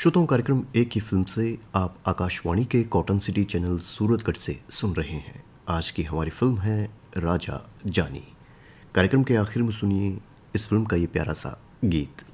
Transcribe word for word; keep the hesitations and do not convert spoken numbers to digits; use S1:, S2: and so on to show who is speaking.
S1: श्रोताओं, कार्यक्रम एक ही फिल्म से आप आकाशवाणी के कॉटन सिटी चैनल सूरतगढ़ से सुन रहे हैं। आज की हमारी फिल्म है राजा जानी। कार्यक्रम के आखिर में सुनिए इस फिल्म का ये प्यारा सा गीत।